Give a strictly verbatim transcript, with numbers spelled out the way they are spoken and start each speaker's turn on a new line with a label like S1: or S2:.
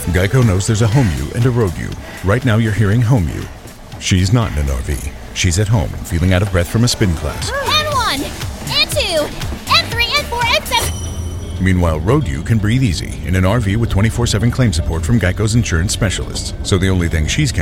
S1: Geico knows there's a home you and a road you. Right now you're hearing home you. She's not in an R V. She's at home and feeling out of breath from a spin class.
S2: And one, and two, and three, and four, and seven.
S1: Meanwhile, road you can breathe easy in an R V with twenty-four seven claim support from Geico's insurance specialists. So the only thing she's